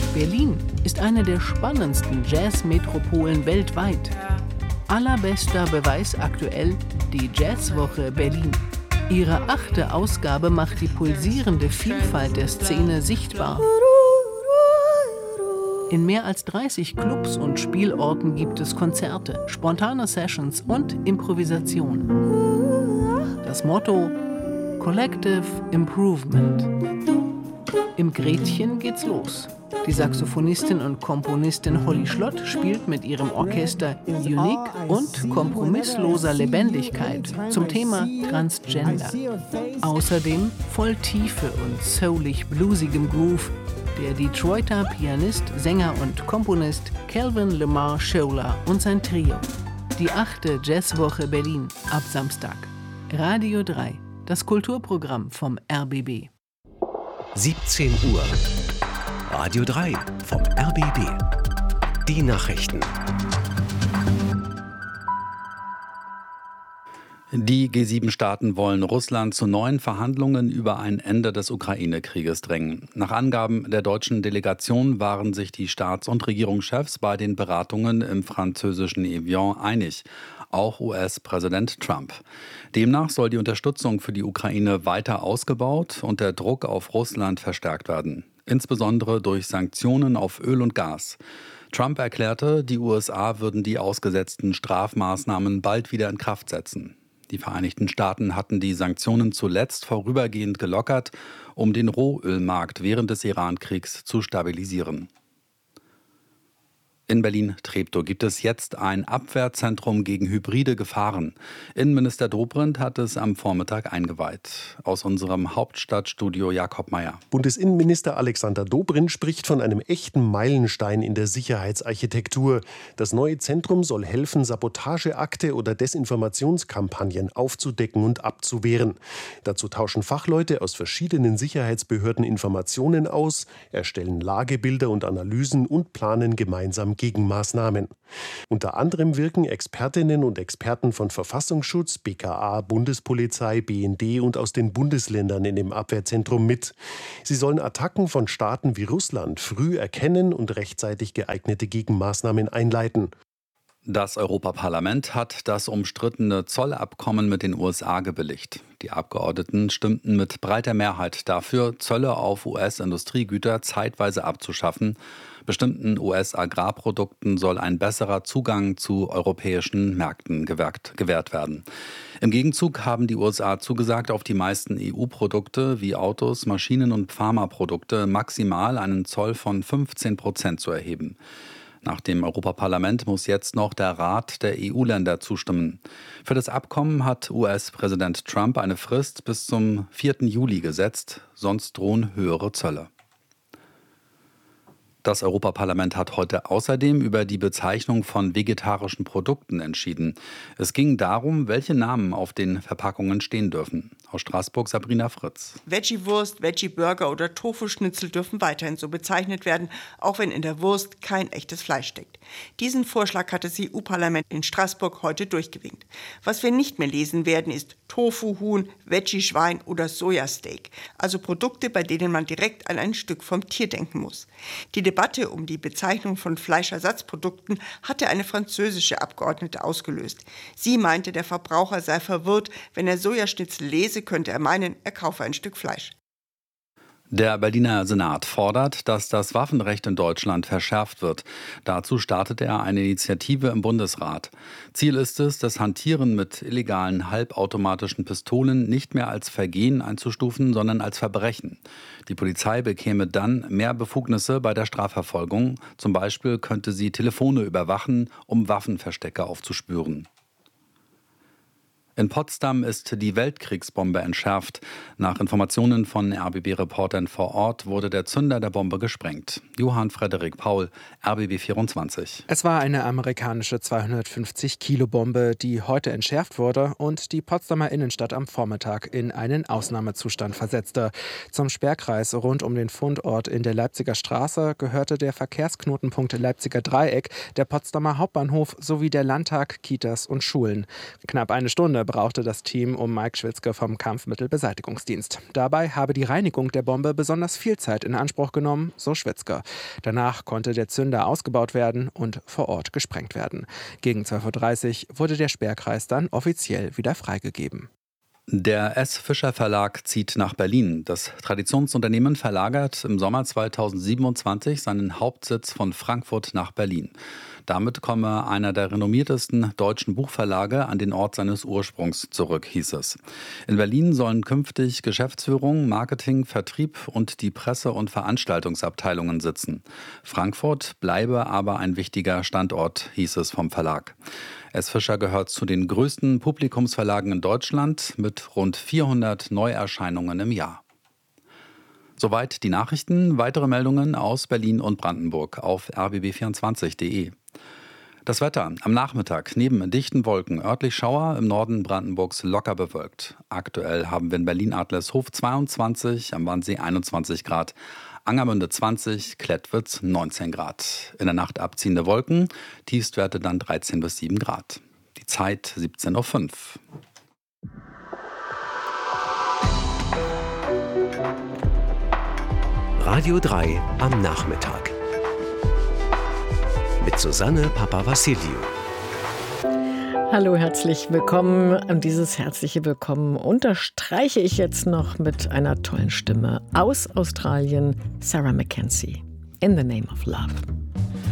Berlin ist eine der spannendsten Jazzmetropolen weltweit. Allerbester Beweis aktuell die Jazzwoche Berlin. Ihre 8. Ausgabe macht die pulsierende Vielfalt der Szene sichtbar. In mehr als 30 Clubs und Spielorten gibt es Konzerte, spontane Sessions und Improvisation. Das Motto: Collective Improvement. Im Gretchen geht's los. Die Saxophonistin und Komponistin Holly Schlott spielt mit ihrem Orchester Unique und kompromissloser Lebendigkeit zum Thema Transgender. Außerdem voll Tiefe und soulig-bluesigem Groove der Detroiter Pianist, Sänger und Komponist Calvin Lamar Scholer und sein Trio. Die 8. Jazzwoche Berlin ab Samstag. Radio 3, das Kulturprogramm vom RBB. 17 Uhr. Radio 3 vom RBB. Die Nachrichten. Die G7-Staaten wollen Russland zu neuen Verhandlungen über ein Ende des Ukraine-Krieges drängen. Nach Angaben der deutschen Delegation waren sich die Staats- und Regierungschefs bei den Beratungen im französischen Evian einig. Auch US-Präsident Trump. Demnach soll die Unterstützung für die Ukraine weiter ausgebaut und der Druck auf Russland verstärkt werden. Insbesondere durch Sanktionen auf Öl und Gas. Trump erklärte, die USA würden die ausgesetzten Strafmaßnahmen bald wieder in Kraft setzen. Die Vereinigten Staaten hatten die Sanktionen zuletzt vorübergehend gelockert, um den Rohölmarkt während des Iran-Kriegs zu stabilisieren. In Berlin-Treptow gibt es jetzt ein Abwehrzentrum gegen hybride Gefahren. Innenminister Dobrindt hat es am Vormittag eingeweiht. Aus unserem Hauptstadtstudio Jakob Mayer. Bundesinnenminister Alexander Dobrindt spricht von einem echten Meilenstein in der Sicherheitsarchitektur. Das neue Zentrum soll helfen, Sabotageakte oder Desinformationskampagnen aufzudecken und abzuwehren. Dazu tauschen Fachleute aus verschiedenen Sicherheitsbehörden Informationen aus, erstellen Lagebilder und Analysen und planen gemeinsam Gegenmaßnahmen. Unter anderem wirken Expertinnen und Experten von Verfassungsschutz, BKA, Bundespolizei, BND und aus den Bundesländern in dem Abwehrzentrum mit. Sie sollen Attacken von Staaten wie Russland früh erkennen und rechtzeitig geeignete Gegenmaßnahmen einleiten. Das Europaparlament hat das umstrittene Zollabkommen mit den USA gebilligt. Die Abgeordneten stimmten mit breiter Mehrheit dafür, Zölle auf US-Industriegüter zeitweise abzuschaffen. Bestimmten US-Agrarprodukten soll ein besserer Zugang zu europäischen Märkten gewährt werden. Im Gegenzug haben die USA zugesagt, auf die meisten EU-Produkte wie Autos, Maschinen und Pharmaprodukte maximal einen Zoll von 15% zu erheben. Nach dem Europaparlament muss jetzt noch der Rat der EU-Länder zustimmen. Für das Abkommen hat US-Präsident Trump eine Frist bis zum 4. Juli gesetzt, sonst drohen höhere Zölle. Das Europaparlament hat heute außerdem über die Bezeichnung von vegetarischen Produkten entschieden. Es ging darum, welche Namen auf den Verpackungen stehen dürfen. Aus Straßburg Sabrina Fritz. Veggie-Wurst, Veggie-Burger oder Tofu-Schnitzel dürfen weiterhin so bezeichnet werden, auch wenn in der Wurst kein echtes Fleisch steckt. Diesen Vorschlag hat das EU-Parlament in Straßburg heute durchgewinkt. Was wir nicht mehr lesen werden, ist Tofu-Huhn, Veggie-Schwein oder Sojasteak. Also Produkte, bei denen man direkt an ein Stück vom Tier denken muss. Die Debatte um die Bezeichnung von Fleischersatzprodukten hatte eine französische Abgeordnete ausgelöst. Sie meinte, der Verbraucher sei verwirrt, wenn er Sojaschnitzel lese, könnte er meinen, er kaufe ein Stück Fleisch. Der Berliner Senat fordert, dass das Waffenrecht in Deutschland verschärft wird. Dazu startet er eine Initiative im Bundesrat. Ziel ist es, das Hantieren mit illegalen halbautomatischen Pistolen nicht mehr als Vergehen einzustufen, sondern als Verbrechen. Die Polizei bekäme dann mehr Befugnisse bei der Strafverfolgung. Zum Beispiel könnte sie Telefone überwachen, um Waffenverstecke aufzuspüren. In Potsdam ist die Weltkriegsbombe entschärft. Nach Informationen von RBB-Reportern vor Ort wurde der Zünder der Bombe gesprengt. Johann Frederik Paul, RBB 24. Es war eine amerikanische 250-Kilo-Bombe, die heute entschärft wurde und die Potsdamer Innenstadt am Vormittag in einen Ausnahmezustand versetzte. Zum Sperrkreis rund um den Fundort in der Leipziger Straße gehörte der Verkehrsknotenpunkt Leipziger Dreieck, der Potsdamer Hauptbahnhof sowie der Landtag, Kitas und Schulen. Knapp eine Stunde brauchte das Team um Mike Schwitzke vom Kampfmittelbeseitigungsdienst. Dabei habe die Reinigung der Bombe besonders viel Zeit in Anspruch genommen, so Schwitzke. Danach konnte der Zünder ausgebaut werden und vor Ort gesprengt werden. Gegen 12:30 Uhr wurde der Sperrkreis dann offiziell wieder freigegeben. Der S. Fischer Verlag zieht nach Berlin. Das Traditionsunternehmen verlagert im Sommer 2027 seinen Hauptsitz von Frankfurt nach Berlin. Damit komme einer der renommiertesten deutschen Buchverlage an den Ort seines Ursprungs zurück, hieß es. In Berlin sollen künftig Geschäftsführung, Marketing, Vertrieb und die Presse- und Veranstaltungsabteilungen sitzen. Frankfurt bleibe aber ein wichtiger Standort, hieß es vom Verlag. S. Fischer gehört zu den größten Publikumsverlagen in Deutschland mit rund 400 Neuerscheinungen im Jahr. Soweit die Nachrichten. Weitere Meldungen aus Berlin und Brandenburg auf rbb24.de. Das Wetter am Nachmittag neben dichten Wolken, örtlich Schauer, im Norden Brandenburgs locker bewölkt. Aktuell haben wir in Berlin-Adlershof 22, am Wannsee 21 Grad, Angermünde 20, Klettwitz 19 Grad. In der Nacht abziehende Wolken, Tiefstwerte dann 13 bis 7 Grad. Die Zeit 17:05 Uhr. Radio 3 am Nachmittag. Mit Susanne Papavassiliou. Hallo, herzlich willkommen. Und dieses herzliche Willkommen unterstreiche ich jetzt noch mit einer tollen Stimme aus Australien, Sarah Mackenzie. In the Name of Love.